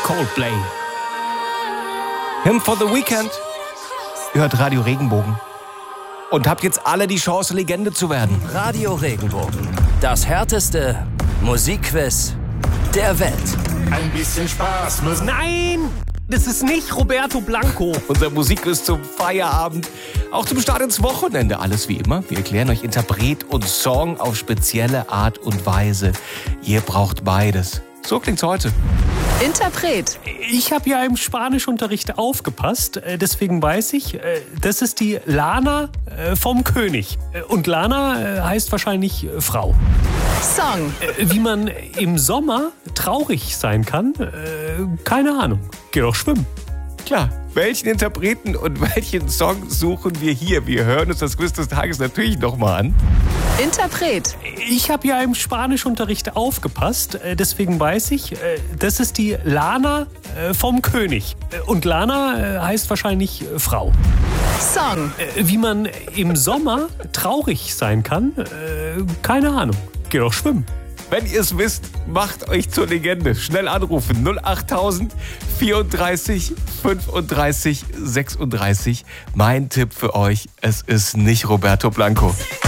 Coldplay. Hymn for the Weekend. Ihr hört Radio Regenbogen. Und habt jetzt alle die Chance, Legende zu werden. Radio Regenbogen. Das härteste Musikquiz der Welt. Ein bisschen Spaß muss. Nein! Das ist nicht Roberto Blanco. Unser Musikquiz zum Feierabend. Auch zum Start ins Wochenende. Alles wie immer. Wir erklären euch Interpret und Song auf spezielle Art und Weise. Ihr braucht beides. So klingt's heute. Interpret. Ich habe ja im Spanischunterricht aufgepasst, deswegen weiß ich, das ist die Lana vom König. Und Lana heißt wahrscheinlich Frau. Song. Wie man im Sommer traurig sein kann, keine Ahnung. Geh doch schwimmen. Klar, welchen Interpreten und welchen Song suchen wir hier? Wir hören uns das Quiz des Tages natürlich nochmal an. Interpret. Ich habe ja im Spanischunterricht aufgepasst, deswegen weiß ich, das ist die Lana vom König. Und Lana heißt wahrscheinlich Frau. Song. Wie man im Sommer traurig sein kann, keine Ahnung. Geh doch schwimmen. Wenn ihr es wisst, macht euch zur Legende. Schnell anrufen 08000 34 35 36. Mein Tipp für euch, es ist nicht Roberto Blanco.